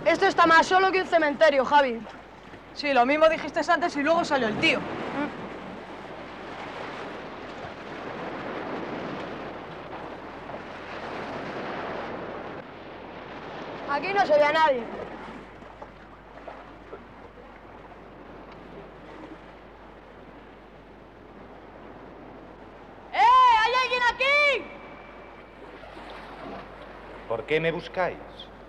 Esto está más solo que un cementerio, Javi. Sí, lo mismo dijiste antes y luego salió el tío. Aquí no se ve a nadie. ¡Hay alguien aquí! ¿Por qué me buscáis?